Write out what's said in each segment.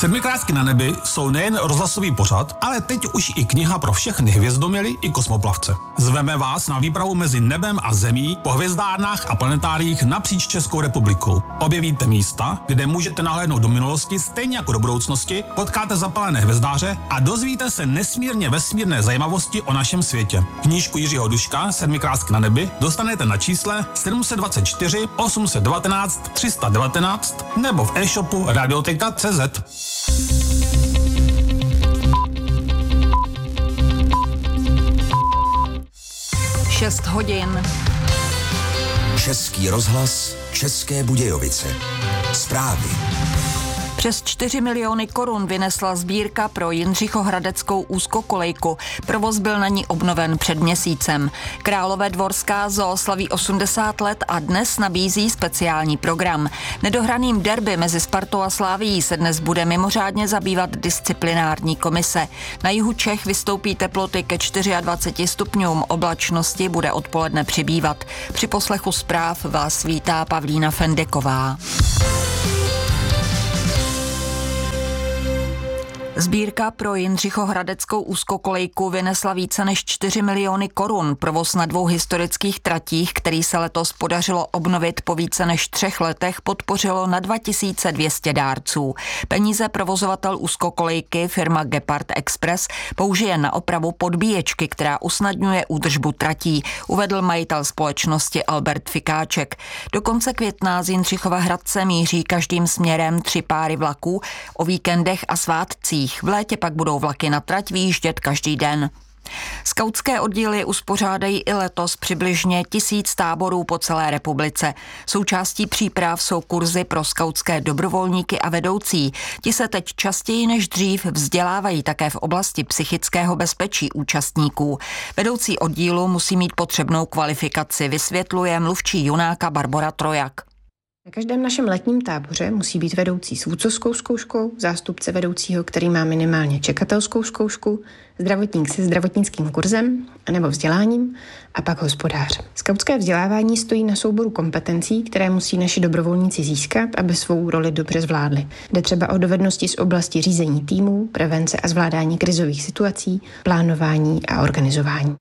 Sedmikrásky na nebi jsou nejen rozhlasový pořad, ale teď už i kniha pro všechny hvězdoměly i kosmoplavce. Zveme vás na výpravu mezi nebem a zemí po hvězdárnách a planetáriích napříč Českou republikou. Objevíte místa, kde můžete nahlédnout do minulosti stejně jako do budoucnosti, potkáte zapalené hvězdáře a dozvíte se nesmírně vesmírné zajímavosti o našem světě. Knížku Jiřího Duška Sedmikrásky na nebi dostanete na čísle 724 819 319 nebo v e-shopu Radioteka.cz. 6 hodin. Český rozhlas, České Budějovice. Zprávy. Přes 4 miliony korun vynesla sbírka pro Jindřichohradeckou úzkokolejku. Provoz byl na ní obnoven před měsícem. Královédvorská zoo slaví 80 let a dnes nabízí speciální program. Nedohraným derby mezi Spartou a Slavií se dnes bude mimořádně zabývat disciplinární komise. Na jihu Čech vystoupí teploty ke 24 stupňům, oblačnosti bude odpoledne přibývat. Při poslechu zpráv vás vítá Pavlína Fendeková. Sbírka pro Jindřichohradeckou úzkokolejku vynesla více než 4 miliony korun. Provoz na 2 historických tratích, který se letos podařilo obnovit po více než 3 letech, podpořilo na 2200 dárců. Peníze provozovatel úzkokolejky, firma Gepard Express, použije na opravu podbíječky, která usnadňuje údržbu tratí, uvedl majitel společnosti Albert Fikáček. Do konce května z Jindřichova Hradce míří každým směrem 3 páry vlaků, o víkendech a svátcích. V létě pak budou vlaky na trať vyjíždět každý den. Skautské oddíly uspořádají i letos přibližně 1000 táborů po celé republice. Součástí příprav jsou kurzy pro skautské dobrovolníky a vedoucí. Ti se teď častěji než dřív vzdělávají také v oblasti psychického bezpečí účastníků. Vedoucí oddílu musí mít potřebnou kvalifikaci, vysvětluje mluvčí Junáka Barbora Trojak. Na každém našem letním táboře musí být vedoucí s vůdcovskou zkouškou, zástupce vedoucího, který má minimálně čekatelskou zkoušku, zdravotník se zdravotnickým kurzem nebo vzděláním a pak hospodář. Skautské vzdělávání stojí na souboru kompetencí, které musí naši dobrovolníci získat, aby svou roli dobře zvládli. Jde třeba o dovednosti z oblasti řízení týmů, prevence a zvládání krizových situací, plánování a organizování.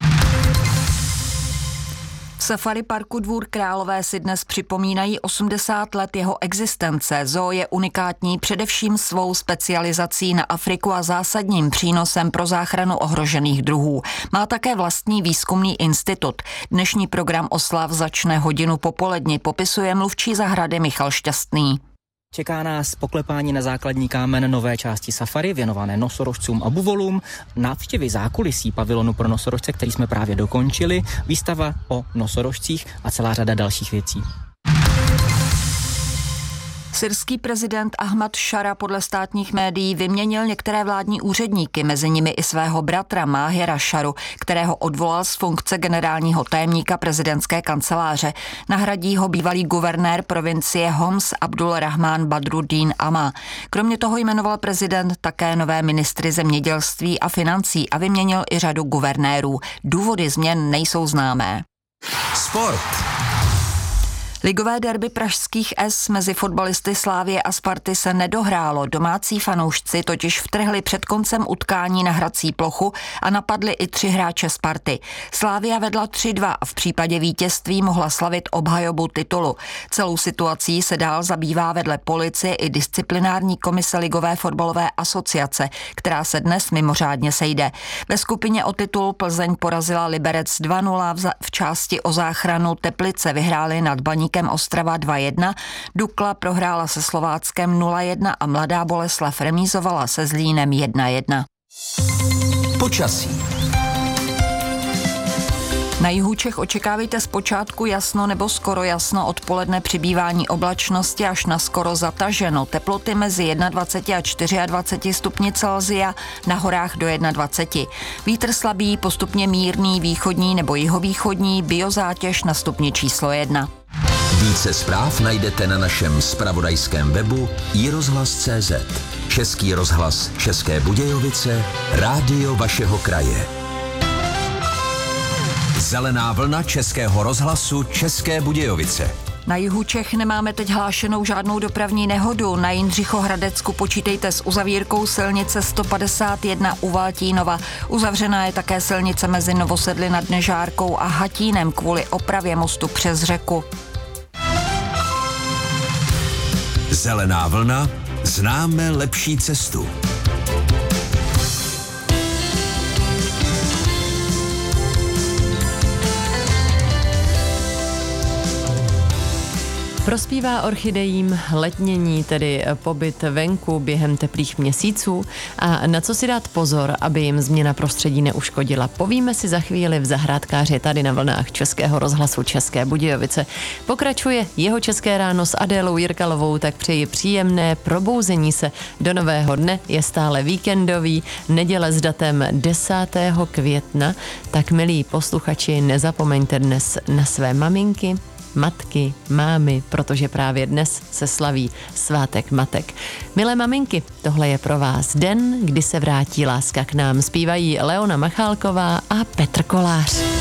V safari parku Dvůr Králové si dnes připomínají 80 let jeho existence. Zoo je unikátní především svou specializací na Afriku a zásadním přínosem pro záchranu ohrožených druhů. Má také vlastní výzkumný institut. Dnešní program oslav začne hodinu popoledni, popisuje mluvčí zahrady Michal Šťastný. Čeká nás poklepání na základní kámen nové části safari věnované nosorožcům a buvolům, návštěvy zákulisí pavilonu pro nosorožce, který jsme právě dokončili, výstava o nosorožcích a celá řada dalších věcí. Syrský prezident Ahmad Šara podle státních médií vyměnil některé vládní úředníky, mezi nimi i svého bratra Máhira Šaru, kterého odvolal z funkce generálního tajemníka prezidentské kanceláře. Nahradí ho bývalý guvernér provincie Homs Abdul Rahman Badruddin Ama. Kromě toho jmenoval prezident také nové ministry zemědělství a financí a vyměnil i řadu guvernérů. Důvody změn nejsou známé. Sport. Ligové derby pražských S mezi fotbalisty Slávie a Sparty se nedohrálo. Domácí fanoušci totiž vtrhli před koncem utkání na hrací plochu a napadli i 3 hráče Sparty. Slávia vedla 3-2 a v případě vítězství mohla slavit obhajobu titulu. Celou situací se dál zabývá vedle policie i disciplinární komise Ligové fotbalové asociace, která se dnes mimořádně sejde. Ve skupině o titul Plzeň porazila Liberec 2-0, v části o záchranu Teplice vyhráli nad Baníkem Ostrava 2-1, Dukla prohrála se Slováckem 0-1 a Mladá Boleslav remízovala se Zlínem 1-1. Počasí. Na jihu Čech očekávejte zpočátku jasno nebo skoro jasno, odpoledne přibývání oblačnosti až na skoro zataženo. Teploty mezi 21 a 24 stupni Celsia, na horách do 21. Vítr slabý, postupně mírný, východní nebo jihovýchodní, biozátěž na stupni číslo 1. Více zpráv najdete na našem zpravodajském webu iRozhlas.cz. Český rozhlas České Budějovice, rádio vašeho kraje. Zelená vlna Českého rozhlasu České Budějovice. Na jihu Čech nemáme teď hlášenou žádnou dopravní nehodu. Na Jindřichohradecku počítejte s uzavírkou silnice 151 u Valtínova. Uzavřená je také silnice mezi Novosedly nad Nežárkou a Hatínem kvůli opravě mostu přes řeku. Zelená vlna, známe lepší cestu. Prospívá orchidejím letnění, tedy pobyt venku během teplých měsíců, a na co si dát pozor, aby jim změna prostředí neuškodila. Povíme si za chvíli v Zahrádkáři tady na vlnách Českého rozhlasu České Budějovice. Pokračuje jeho České ráno s Adélou Jirkalovou, tak přeji příjemné probouzení se do nového dne. Je stále víkendový, neděle s datem 10. května, tak milí posluchači, nezapomeňte dnes na své maminky, matky, mámy, protože právě dnes se slaví svátek matek. Milé maminky, tohle je pro vás den, kdy se vrátí láska k nám. Zpívají Leona Machálková a Petr Kolář.